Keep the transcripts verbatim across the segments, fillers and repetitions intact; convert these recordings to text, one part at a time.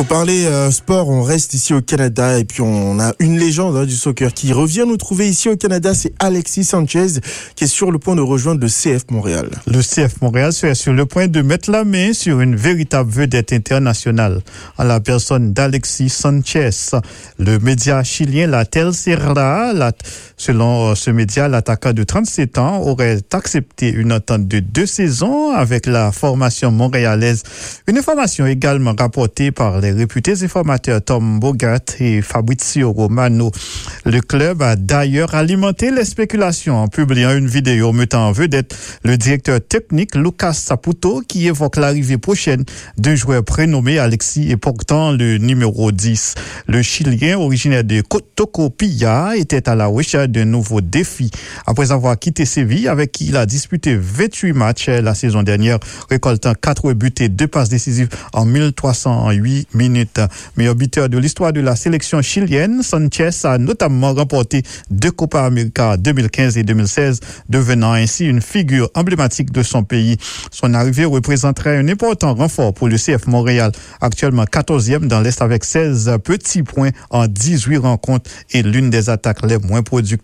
parlait euh, sport, on reste ici au Canada et puis on a une légende hein, du soccer qui revient nous trouver ici au Canada, c'est Alexis Sanchez qui est sur le point de rejoindre le C F Montréal. Le C F Montréal serait sur le point de mettre la main sur une véritable vedette internationale en la personne d'Alexis Sanchez. Le média chilien La Tercera, la, selon ce média, l'attaquant de trente-sept ans aurait accepté une entente de deux saisons avec la formation montréalaise. Une information également rapportée par les réputés informateurs Tom Bogart et Fabrizio Romano. Le club a d'ailleurs alimenté les spéculations en publiant une vidéo mettant en vedette le directeur technique Lucas Saputo qui évoque l'arrivée prochaine d'un joueur prénommé Alexis et portant le numéro dix. Le Chilien originaire de Tocopilla était à la recherche d'un nouveau défi après avoir quitté Séville avec qui il a disputé vingt-huit matchs la saison dernière, récoltant quatre buts et deux passes décisives en mille trois cent huit minutes. Meilleur buteur de l'histoire de la sélection chilienne, Sanchez a notamment remporté deux Copa América deux mille quinze et deux mille seize, devenant ainsi une figure emblématique de son pays. Son arrivée représenterait un important renfort pour le C F Montréal, actuellement quatorzième dans l'Est avec seize petits points en dix-huit rencontres et l'une des attaques les moins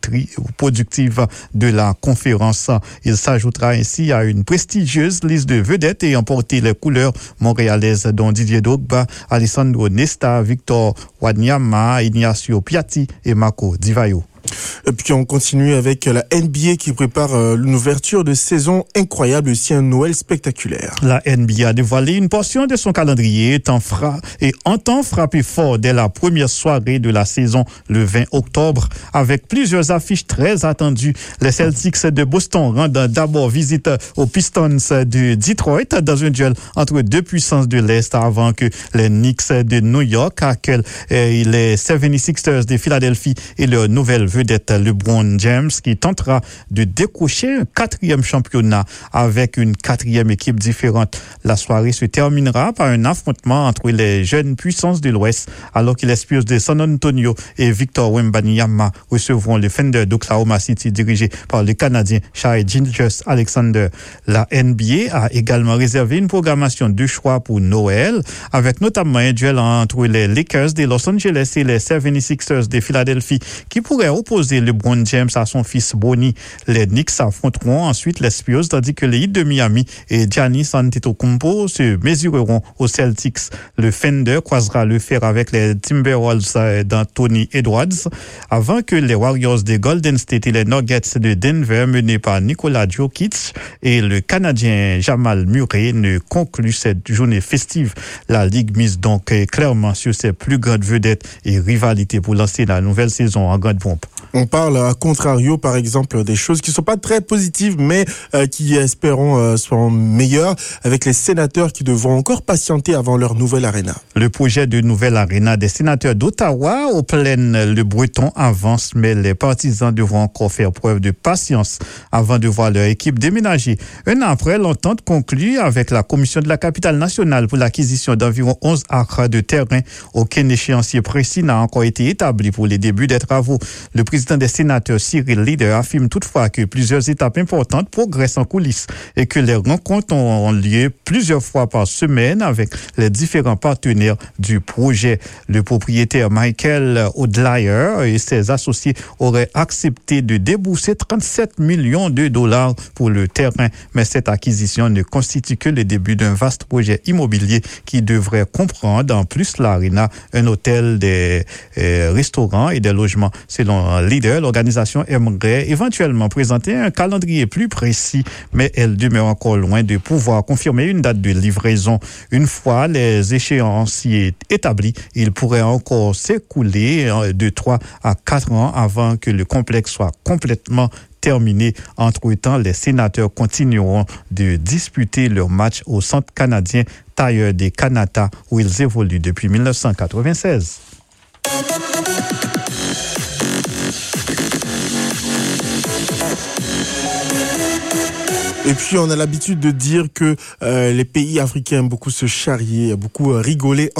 productives de la conférence. Il s'ajoutera ainsi à une prestigieuse liste de vedettes ayant porté les couleurs montréalaises dont Didier Drogba, Alessandro Nesta, Victor Wanyama, Ignacio Piatti et Marco Di Vaio. Et puis on continue avec la N B A qui prépare euh, une ouverture de saison incroyable, aussi un Noël spectaculaire. La N B A a dévoilé une portion de son calendrier étant fra- et entend frapper fort dès la première soirée de la saison le vingt octobre avec plusieurs affiches très attendues. Les Celtics de Boston rendent d'abord visite aux Pistons de Detroit dans un duel entre deux puissances de l'Est avant que les Knicks de New York accueillent les soixante-sixers de Philadelphie et leur nouvelle vedette LeBron James qui tentera de décrocher un quatrième championnat avec une quatrième équipe différente. La soirée se terminera par un affrontement entre les jeunes puissances de l'Ouest alors que les Spurs de San Antonio et Victor Wembanyama recevront les Thunder d'Oklahoma City dirigés par le Canadien Shai Gilgeous-Alexander. La N B A a également réservé une programmation de choix pour Noël avec notamment un duel entre les Lakers de Los Angeles et les soixante-sixers de Philadelphie qui pourrait opposer LeBron James à son fils Bronny. Les Knicks affronteront ensuite les Spurs tandis que les Heat de Miami et Giannis Antetokounmpo se mesureront aux Celtics. Le Thunder croisera le fer avec les Timberwolves d'Anthony Edwards avant que les Warriors de Golden State et les Nuggets de Denver menés par Nikola Jokic et le Canadien Jamal Murray ne concluent cette journée festive. La Ligue mise donc clairement sur ses plus grandes vedettes et rivalités pour lancer la nouvelle saison en grande pompe. On parle à contrario, par exemple, des choses qui ne sont pas très positives, mais euh, qui, espérons, euh, seront meilleures, avec les sénateurs qui devront encore patienter avant leur nouvelle aréna. Le projet de nouvelle aréna des sénateurs d'Ottawa aux plaines le Breton avance, mais les partisans devront encore faire preuve de patience avant de voir leur équipe déménager. Un an après, l'entente conclue avec la Commission de la capitale nationale pour l'acquisition d'environ onze acres de terrain. Aucun échéancier précis n'a encore été établi pour les débuts des travaux. Le président des sénateurs, Cyril Leader, affirme toutefois que plusieurs étapes importantes progressent en coulisses et que les rencontres ont lieu plusieurs fois par semaine avec les différents partenaires du projet. Le propriétaire Michael Odlier et ses associés auraient accepté de débourser trente-sept millions de dollars pour le terrain, mais cette acquisition ne constitue que le début d'un vaste projet immobilier qui devrait comprendre en plus l'aréna, un hôtel, des euh, restaurants et des logements. Selon Leader, l'organisation aimerait éventuellement présenter un calendrier plus précis, mais elle demeure encore loin de pouvoir confirmer une date de livraison. Une fois les échéanciers établis, il pourrait encore s'écouler de trois à quatre ans avant que le complexe soit complètement terminé. Entre-temps, les sénateurs continueront de disputer leurs matchs au centre canadien Thayer des Kanata où ils évoluent depuis dix-neuf cent quatre-vingt-seize. Et puis on a l'habitude de dire que euh, les pays africains aiment beaucoup se charrier, beaucoup euh, rigoler